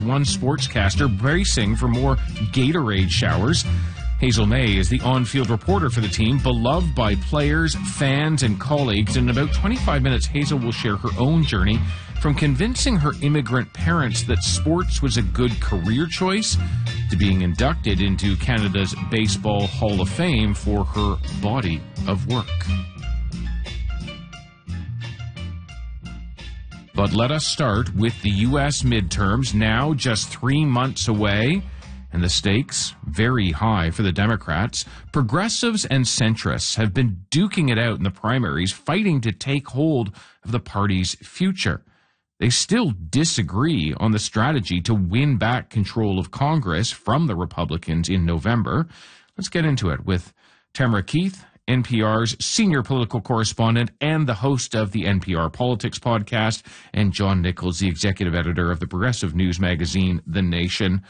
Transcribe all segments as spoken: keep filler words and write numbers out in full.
One sportscaster bracing for more Gatorade showers. Hazel May is the on-field reporter for the team, beloved by players, fans, and colleagues. In about twenty-five minutes, Hazel will share her own journey from convincing her immigrant parents that sports was a good career choice to being inducted into Canada's Baseball Hall of Fame for her body of work. But let us start with the U S midterms, now just three months away, and the stakes very high for the Democrats. Progressives and centrists have been duking it out in the primaries, fighting to take hold of the party's future. They still disagree on the strategy to win back control of Congress from the Republicans in November. Let's get into it with Tamara Keith, N P R's senior political correspondent and the host of the N P R Politics podcast, and John Nichols, the executive editor of the progressive news magazine, The Nation.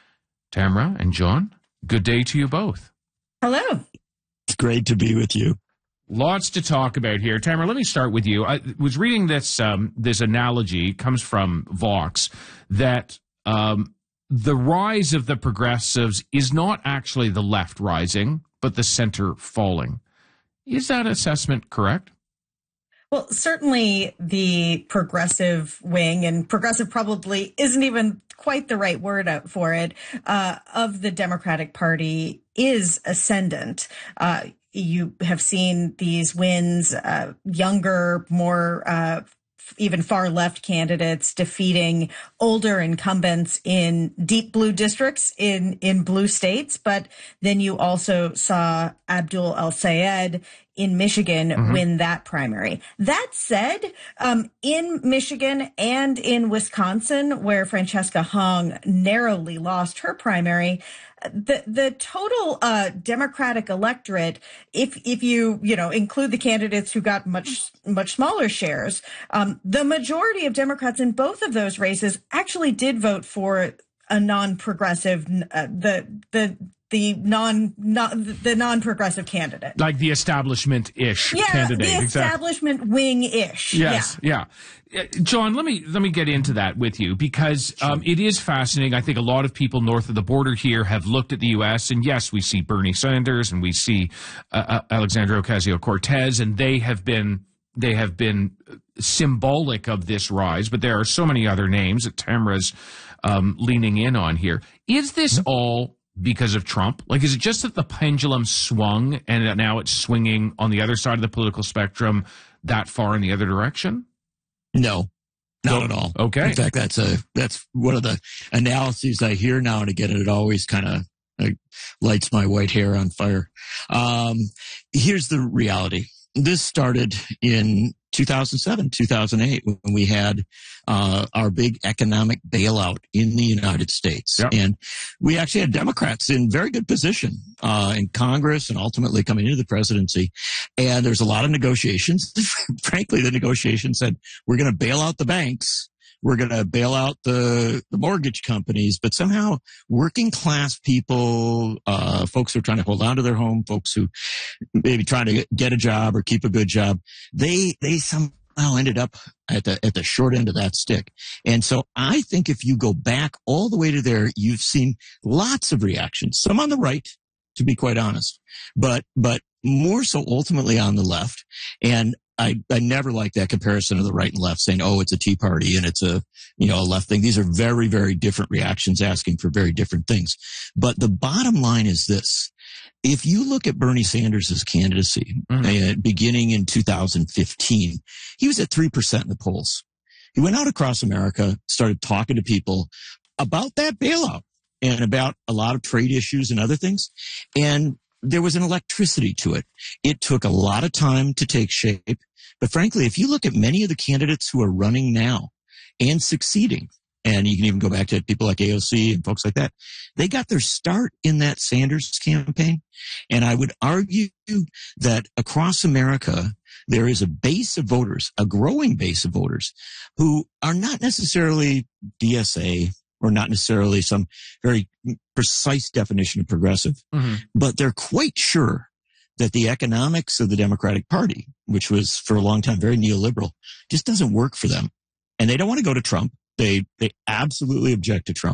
Tamara and John, good day to you both. Hello. It's great to be with you. Lots to talk about here. Tamara, let me start with you. I was reading this um, this analogy, comes from Vox, that um, the rise of the progressives is not actually the left rising, but the center falling. Is that assessment correct? Well, certainly the progressive wing, and progressive probably isn't even quite the right word for it, uh, of the Democratic Party is ascendant. Uh, you have seen these wins, uh, younger, more uh, even far left candidates defeating older incumbents in deep blue districts in, in blue states. But then you also saw Abdul El-Sayed in Michigan mm-hmm. win that primary. That said, um, in Michigan and in Wisconsin, where Francesca Hong narrowly lost her primary, the the total uh, Democratic electorate, if if you you know include the candidates who got much much smaller shares, um, the majority of Democrats in both of those races actually did vote for a non-progressive, uh, the the. the non, not the non-progressive candidate. Like the establishment-ish yeah, candidate. the establishment exactly. wing-ish. Yes, yeah. yeah. John, let me let me get into that with you, because um, it is fascinating. I think a lot of people north of the border here have looked at the U S, and yes, we see Bernie Sanders and we see uh, uh, Alexandria Ocasio-Cortez, and they have been they have been symbolic of this rise, but there are so many other names that Tamara's um, leaning in on here. Is this all because of Trump? Like, is it just that the pendulum swung and that now it's swinging on the other side of the political spectrum that far in the other direction? No, not no. at all. Okay. In fact, that's a that's one of the analyses I hear now and again, and it always kind of uh, lights my white hair on fire. Um, here's the reality. This started in two thousand seven, two thousand eight, when we had uh, our big economic bailout in the United States. Yep. And we actually had Democrats in very good position uh, in Congress and ultimately coming into the presidency. And there's a lot of negotiations. Frankly, the negotiations said, we're going to bail out the banks. We're going to bail out the, the mortgage companies, but somehow working class people, uh, folks who are trying to hold on to their home, folks who maybe trying to get a job or keep a good job, they, they somehow ended up at the, at the short end of that stick. And so I think if you go back all the way to there, you've seen lots of reactions, some on the right, to be quite honest, but, but more so ultimately on the left. And I, I never like that comparison of the right and left saying, oh, it's a Tea Party and it's a, you know, a left thing. These are very, very different reactions asking for very different things. But the bottom line is this. If you look at Bernie Sanders' candidacy mm-hmm. uh, beginning in two thousand fifteen, he was at three percent in the polls. He went out across America, started talking to people about that bailout and about a lot of trade issues and other things. And there was an electricity to it. It took a lot of time to take shape. But frankly, if you look at many of the candidates who are running now and succeeding, and you can even go back to people like A O C and folks like that, they got their start in that Sanders campaign. And I would argue that across America, there is a base of voters, a growing base of voters, who are not necessarily D S A, or not necessarily some very precise definition of progressive, mm-hmm. but they're quite sure that the economics of the Democratic Party, which was for a long time very neoliberal, just doesn't work for them. And they don't want to go to Trump. They, they absolutely object to Trump.